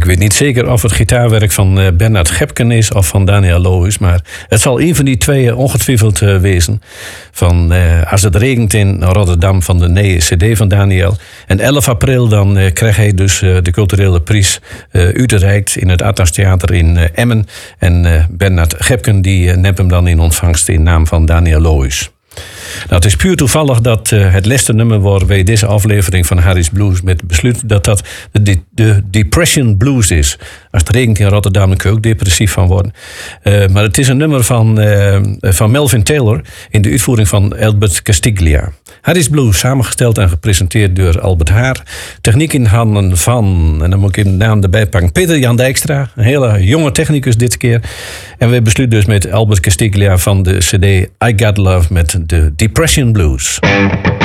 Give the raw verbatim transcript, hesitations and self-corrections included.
weet niet zeker of het gitaarwerk van uh, Bernard Gepken is of van Daniel Lohuis, maar het zal een van die twee ongetwijfeld uh, wezen. Van uh, Als het regent in Rotterdam van de nieuwe cd van Daniel. En elf april dan uh, krijgt hij dus uh, de culturele prijs uh, uitgereikt in het Atlas Theater in uh, Emmen. En uh, Bernard Gepken die uh, neemt hem dan in ontvangst in naam van Daniel Lohuis. Nou, het is puur toevallig dat uh, het laatste nummer wordt bij deze aflevering van Harry's Blues met besluit dat dat de, de, de Depression Blues is. Als het regent in Rotterdam, dan kun je ook depressief van worden. Uh, maar het is een nummer van, uh, van Melvin Taylor in de uitvoering van Albert Castiglia. Harry's Blues, samengesteld en gepresenteerd door Albert Haar. Techniek in handen van, en dan moet ik even de naam erbij pakken, Peter Jan Dijkstra. Een hele jonge technicus dit keer. En we besluiten dus met Albert Castiglia van de cd I Got Love met de Depression Blues.